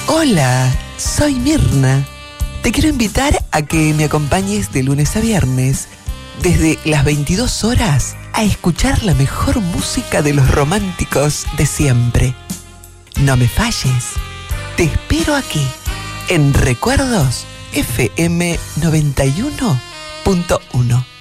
Hola, soy Mirna. Te quiero invitar a que me acompañes de lunes a viernes, desde las 22 horas, a escuchar la mejor música de los románticos de siempre. No me falles. Te espero aquí, en Recuerdos FM 91.1.